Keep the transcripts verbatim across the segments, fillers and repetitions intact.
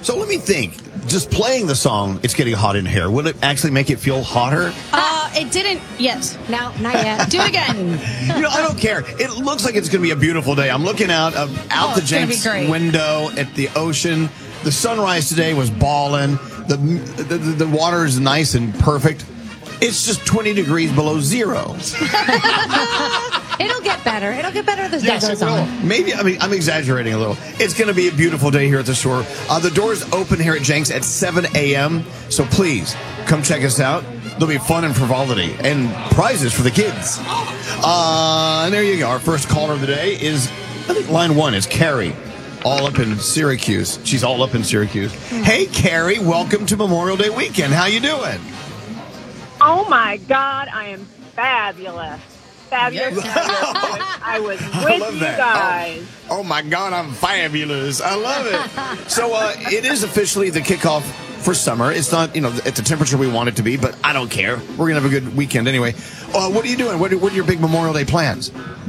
So let me think. Just playing the song, It's Getting Hot in Here, would it actually make it feel hotter? Uh, it didn't yet. No, not yet. Do it again. You know, I don't care. It looks like it's going to be a beautiful day. I'm looking out uh, out Oh, the it's gonna be Jenks great. window at the ocean. The sunrise today was balling. The, the, the water is nice and perfect. It's just twenty degrees below zero. It'll get better. It'll get better as the Yes, day it goes will. on. Maybe, I mean, I'm exaggerating a little. It's going to be a beautiful day here at the shore. Uh, the doors open here at Jenks at seven a.m., so please come check us out. There'll be fun and frivolity and prizes for the kids. Uh, and there you go. Our first caller of the day is, I think line one is Carrie, all up in Syracuse. She's all up in Syracuse. Hey, Carrie, welcome to Memorial Day weekend. How you doing? Oh my God, I am fabulous. Fabulous. fabulous. I was I with love you that. guys. Oh, oh my God, I'm fabulous. I love it. So uh, it is officially the kickoff for summer. It's not, you know, at the temperature we want it to be, but I don't care. We're going to have a good weekend anyway. Uh, what are you doing? What are, what are your big Memorial Day plans?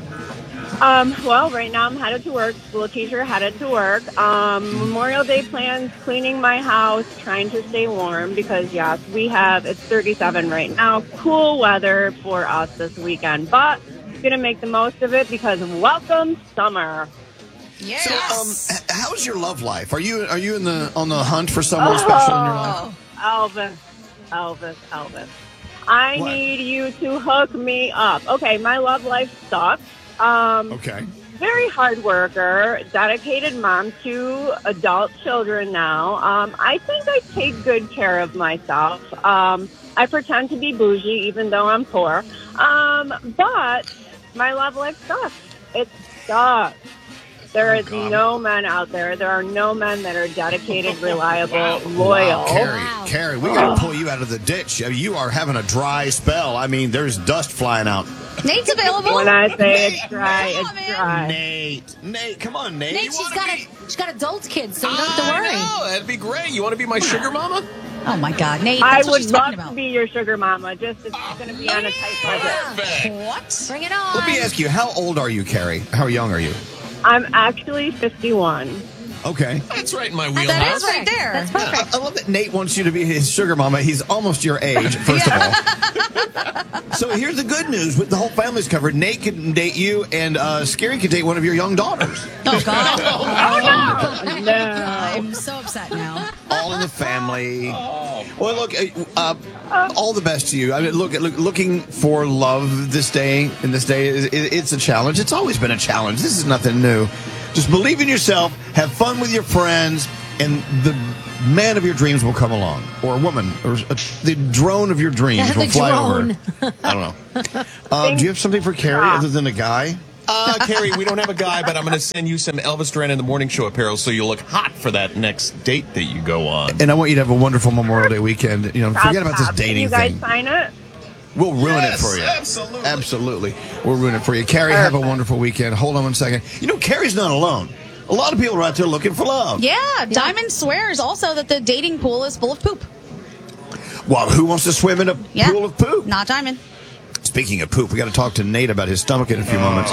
Um, well, right now I'm headed to work. School teacher headed to work. Um, Memorial Day plans, cleaning my house, trying to stay warm because, yes, we have, it's thirty-seven right now. Cool weather for us this weekend, but going to make the most of it because welcome summer. Yes. So, um, h- how's your love life? Are you are you in the on the hunt for someone special in your life? Elvis, Elvis, Elvis. I What? need you to hook me up. Okay, my love life sucks. Um, Okay. Very hard worker, dedicated mom to adult children now. Um, I think I take good care of myself. Um, I pretend to be bougie even though I'm poor. Um, but my love life sucks. It sucks. There Oh, is God. no men out there. There are no men that are dedicated, reliable, Wow, loyal. Carrie, Wow. Carrie, we got to pull you out of the ditch. I mean, you are having a dry spell. I mean, there's dust flying out. Nate's available. When I say it's dry, Come it's on, man. dry. Nate, Nate, come on, Nate. Nate, You she's wanna got be- a she's got adult kids, so you don't have to I worry. know, that'd be great. You want to be my sugar mama? Oh my God, Nate! I That's what would she's love talking to about. be your sugar mama. Just it's going to be on a tight budget. Perfect. What? Bring it on. Let me ask you, how old are you, Carrie? How young are you? I'm actually fifty-one. Okay. That's right in my That wheelhouse. is right there. That's I, perfect. I love that Nate wants you to be his sugar mama. He's almost your age, first of all. So here's the good news. The whole family's covered. Nate can date you, and uh, Scary can date one of your young daughters. Oh God! Oh, no. I'm so upset now. All in the family. Well, look, uh, uh, all the best to you. I mean, look, look, looking for love this day, in this day, is, it, it's a challenge. It's always been a challenge. This is nothing new. Just believe in yourself, have fun with your friends, and the man of your dreams will come along, or a woman, or a, the drone of your dreams The will fly drone. over. I don't know. Uh, do you have something for Carrie other than a guy? Uh, Carrie, we don't have a guy, but I'm going to send you some Elvis Duran in the Morning Show apparel so you look hot for that next date that you go on. And I want you to have a wonderful Memorial Day weekend. You know, forget about this Stop. Can dating you guys thing. sign it? We'll ruin Yes, it for you. absolutely. Absolutely. We'll ruin it for you. Carrie, have a wonderful weekend. Hold on one second. You know, Carrie's not alone. A lot of people are out there looking for love. Yeah, Diamond swears also that the dating pool is full of poop. Well, who wants to swim in a Yeah, pool of poop? Not Diamond. Speaking of poop, we got to talk to Nate about his stomach in a few moments.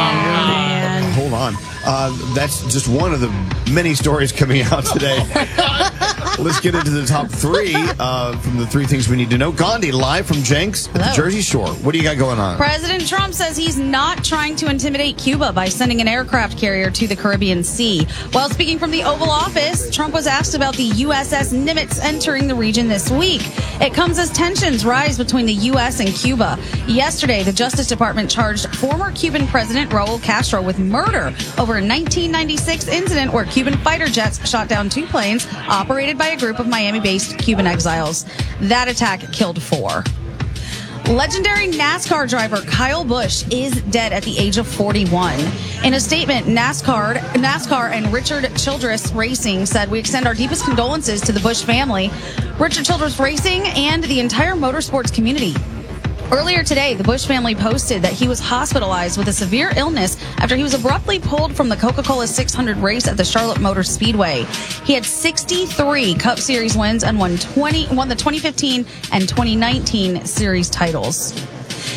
Hold on. Uh, that's just one of the many stories coming out today. Let's get into the top three uh, from the three things we need to know. Gandhi, live from Jenks at the Hello. Jersey Shore. What do you got going on? President Trump says he's not trying to intimidate Cuba by sending an aircraft carrier to the Caribbean Sea. While speaking from the Oval Office, Trump was asked about the U S S Nimitz entering the region this week. It comes as tensions rise between the U S and Cuba. Yesterday, the Justice Department charged former Cuban President Raul Castro with murder over a nineteen ninety-six incident where Cuban fighter jets shot down two planes operated by a group of Miami-based Cuban exiles. That attack killed four. Legendary NASCAR driver Kyle Busch is dead at the age of forty-one. In a statement, NASCAR, NASCAR and Richard Childress Racing said, "We extend our deepest condolences to the Busch family, Richard Childress Racing, and the entire motorsports community." Earlier today, the Busch family posted that he was hospitalized with a severe illness after he was abruptly pulled from the Coca-Cola six hundred race at the Charlotte Motor Speedway. He had sixty-three Cup Series wins and won twenty, won the twenty fifteen and twenty nineteen series titles.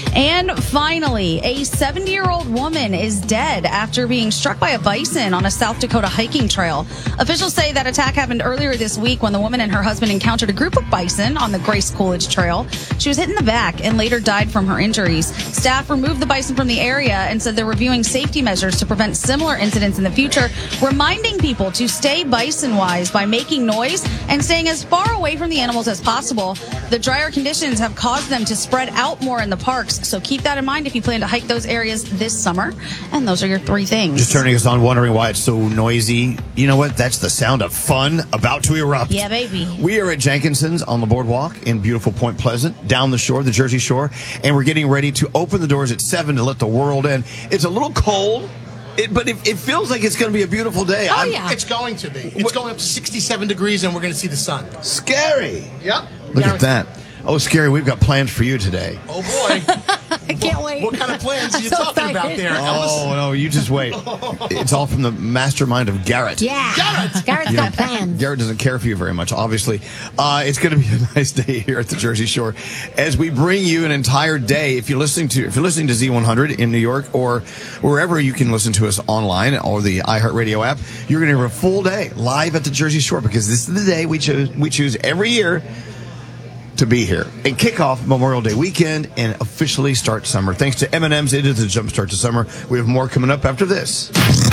And finally, a seventy-year-old woman is dead after being struck by a bison on a South Dakota hiking trail. Officials say that attack happened earlier this week when the woman and her husband encountered a group of bison on the Grace Coolidge Trail. She was hit in the back and later died from her injuries. Staff removed the bison from the area and said they're reviewing safety measures to prevent similar incidents in the future, reminding people to stay bison-wise by making noise and staying as far away from the animals as possible. The drier conditions have caused them to spread out more in the parks, so keep that in mind if you plan to hike those areas this summer. And those are your three things. Just turning us on, wondering why it's so noisy. You know what? That's the sound of fun about to erupt. Yeah, baby. We are at Jenkinson's on the boardwalk in beautiful Point Pleasant, down the shore, the Jersey Shore, and we're getting ready to open the doors at seven to let the world in. It's a little cold. It, but it, it feels like it's going to be a beautiful day. Oh, I'm, yeah. It's going to be. It's going up to sixty-seven degrees, and we're going to see the sun. Scary. Yep. Look at that. Oh, Scary, we've got plans for you today. Oh, boy. I can't wait. What kind of plans are you So talking about excited. there, Elvis? Oh, no, you just wait. It's all from the mastermind of Garrett. Yeah. Garrett. Garrett's You know, got plans. Garrett doesn't care for you very much, obviously. Uh, it's going to be a nice day here at the Jersey Shore as we bring you an entire day. If you're listening to if you're listening to Z one hundred in New York or wherever you can listen to us online or the iHeartRadio app, you're going to have a full day live at the Jersey Shore because this is the day we choose we choose every year to be here and kick off Memorial Day weekend and officially start summer. Thanks to M and M's, it is the jump start to summer. We have more coming up after this.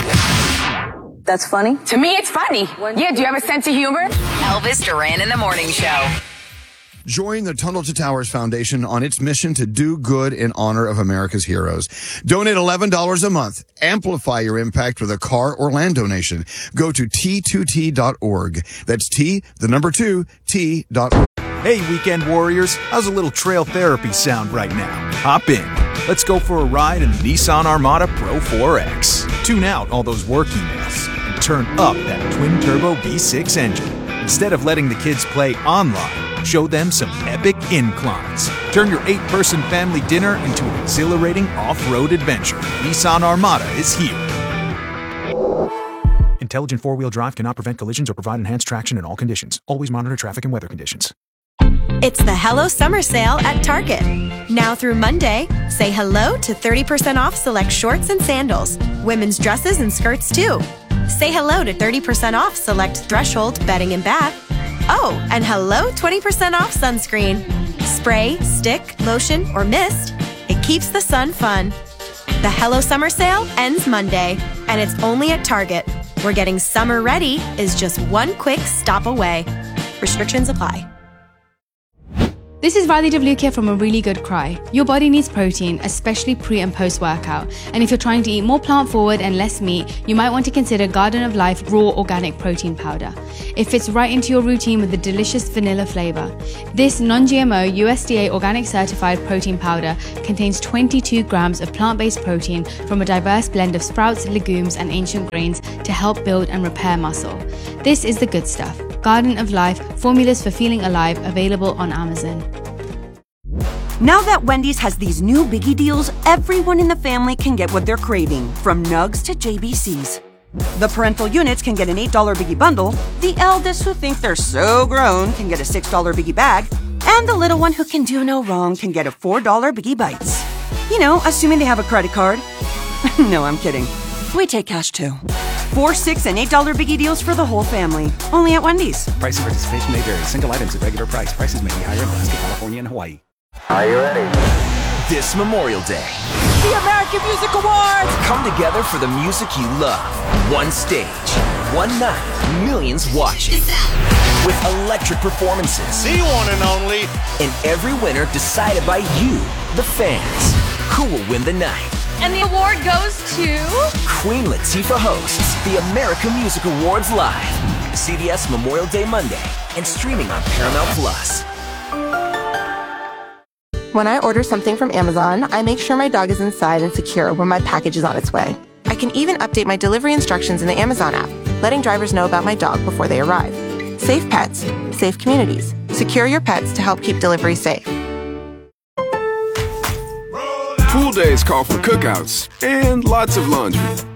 That's funny? To me, it's funny. Yeah, do you have a sense of humor? Elvis Duran in the Morning Show. Join the Tunnel to Towers Foundation on its mission to do good in honor of America's heroes. Donate eleven dollars a month. Amplify your impact with a car or land donation. Go to T two T dot org. That's T, the number two, T dot org. Hey, weekend warriors, how's a little trail therapy sound right now? Hop in. Let's go for a ride in the Nissan Armada Pro four X. Tune out all those work emails and turn up that twin-turbo V six engine. Instead of letting the kids play online, show them some epic inclines. Turn your eight-person family dinner into an exhilarating off-road adventure. Nissan Armada is here. Intelligent four-wheel drive cannot prevent collisions or provide enhanced traction in all conditions. Always monitor traffic and weather conditions. It's the Hello Summer Sale at Target. Now through Monday, say hello to thirty percent off select shorts and sandals, women's dresses and skirts too. Say hello to thirty percent off select Threshold bedding and bath. Oh, and hello twenty percent off sunscreen. Spray, stick, lotion, or mist. It keeps the sun fun. The Hello Summer Sale ends Monday, and it's only at Target, where getting summer ready is just one quick stop away. Restrictions apply. This is Radhi Devlukia from A Really Good Cry. Your body needs protein, especially pre and post workout. And if you're trying to eat more plant forward and less meat, you might want to consider Garden of Life Raw Organic Protein Powder. It fits right into your routine with a delicious vanilla flavor. This non-G M O U S D A organic certified protein powder contains twenty-two grams of plant-based protein from a diverse blend of sprouts, legumes, and ancient grains to help build and repair muscle. This is the good stuff. Garden of Life, formulas for feeling alive, available on Amazon. Now that Wendy's has these new biggie deals, everyone in the family can get what they're craving, from nugs to J B Cs. The parental units can get an eight dollar biggie bundle, the eldest who think they're so grown can get a six dollar biggie bag, and the little one who can do no wrong can get a four dollar biggie bites. You know, assuming they have a credit card. No, I'm kidding. We take cash too. Four, six, and eight dollar biggie deals for the whole family. Only at Wendy's. Price and participation may vary. Single items at regular price. Prices may be higher in Alaska, California, and Hawaii. Are you ready? This Memorial Day, The American Music Awards! come together for the music you love. One stage, one night, millions watching. With electric performances. The one and only. And every winner decided by you, the fans. Who will win the night? And the award goes to Queen Latifah hosts the American Music Awards live. C B S Memorial Day Monday and streaming on Paramount Plus. When I order something from Amazon, I make sure my dog is inside and secure when my package is on its way. I can even update my delivery instructions in the Amazon app, letting drivers know about my dog before they arrive. Safe pets, safe communities. Secure your pets to help keep delivery safe. Pool days call for cookouts and lots of laundry.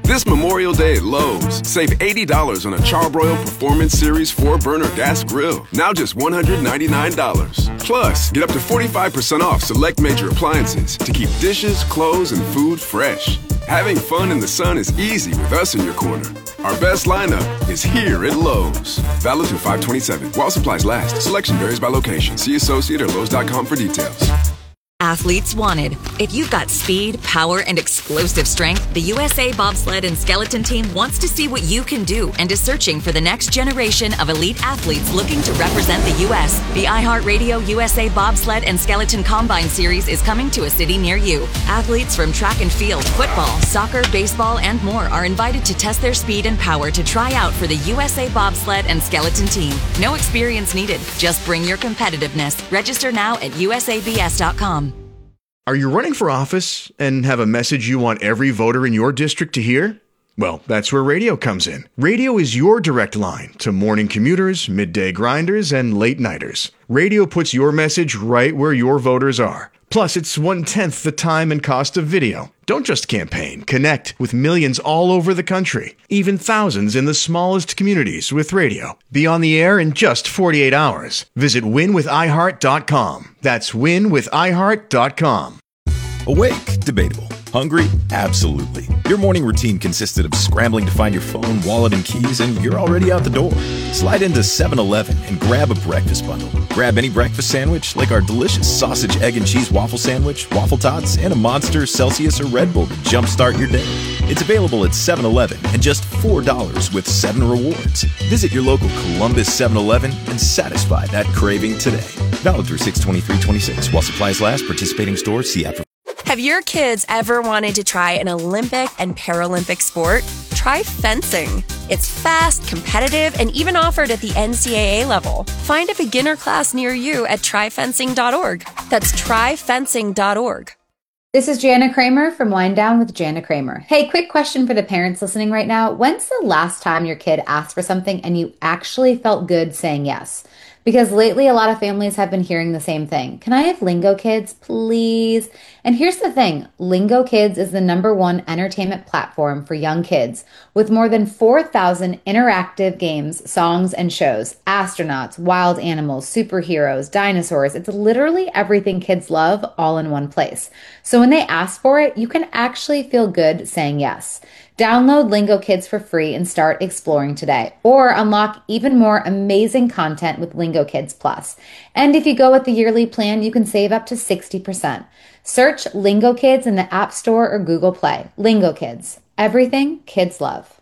This Memorial Day at Lowe's, save eighty dollars on a Charbroil Performance Series four burner gas grill. Now just one hundred ninety-nine dollars. Plus, get up to forty-five percent off select major appliances to keep dishes, clothes, and food fresh. Having fun in the sun is easy with us in your corner. Our best lineup is here at Lowe's. Valid through five twenty-seven. While supplies last. Selection varies by location. See associate or Lowe's dot com for details. Athletes wanted. If you've got speed, power, and explosive strength, the U S A Bobsled and Skeleton Team wants to see what you can do and is searching for the next generation of elite athletes looking to represent the U S The iHeartRadio U S A Bobsled and Skeleton Combine Series is coming to a city near you. Athletes from track and field, football, soccer, baseball, and more are invited to test their speed and power to try out for the U S A Bobsled and Skeleton Team. No experience needed. Just bring your competitiveness. Register now at U S A B S dot com. Are you running for office and have a message you want every voter in your district to hear? Well, that's where radio comes in. Radio is your direct line to morning commuters, midday grinders, and late nighters. Radio puts your message right where your voters are. Plus, it's one-tenth the time and cost of video. Don't just campaign. Connect with millions all over the country, even thousands in the smallest communities with radio. Be on the air in just forty-eight hours. Visit win with i heart dot com. That's win with i heart dot com. Awake? Debatable. Hungry? Absolutely. Your morning routine consisted of scrambling to find your phone, wallet, and keys, and you're already out the door. Slide into seven eleven and grab a breakfast bundle. Grab any breakfast sandwich, like our delicious sausage, egg, and cheese waffle sandwich, waffle tots, and a Monster, Celsius, or Red Bull to jumpstart your day. It's available at seven eleven and just four dollars with seven rewards. Visit your local Columbus seven eleven and satisfy that craving today. Valid through six twenty-three twenty-six. While supplies last, participating stores, see app for. Have your kids ever wanted to try an Olympic and Paralympic sport? Try fencing. It's fast, competitive, and even offered at the N C double A level. Find a beginner class near you at try fencing dot org. That's try fencing dot org. This is Jana Kramer from Wind Down with Jana Kramer. Hey, quick question for the parents listening right now. When's the last time your kid asked for something and you actually felt good saying yes? Because lately, a lot of families have been hearing the same thing. Can I have Lingo Kids, please? And here's the thing. Lingo Kids is the number one entertainment platform for young kids with more than four thousand interactive games, songs, and shows. Astronauts, wild animals, superheroes, dinosaurs. It's literally everything kids love all in one place. So when they ask for it, you can actually feel good saying yes. Download Lingo Kids for free and start exploring today. Or unlock even more amazing content with Lingo Kids Plus. And if you go with the yearly plan, you can save up to sixty percent. Search Lingo Kids in the App Store or Google Play. Lingo Kids. Everything kids love.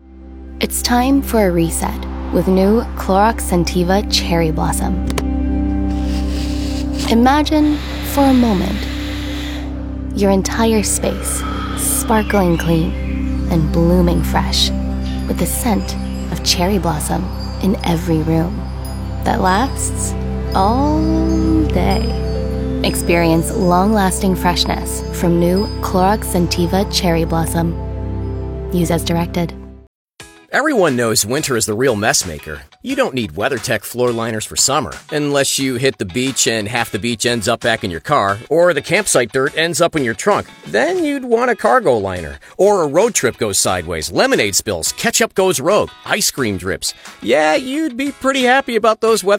It's time for a reset with new Clorox Scentiva Cherry Blossom. Imagine, for a moment, your entire space sparkling clean and blooming fresh with the scent of cherry blossom in every room that lasts all day. Experience long-lasting freshness from new Clorox Scentiva Cherry Blossom. Use as directed. Everyone knows winter is the real mess maker. You don't need WeatherTech floor liners for summer, unless you hit the beach and half the beach ends up back in your car, or the campsite dirt ends up in your trunk. Then you'd want a cargo liner. Or a road trip goes sideways, lemonade spills, ketchup goes rogue, ice cream drips. Yeah, you'd be pretty happy about those weather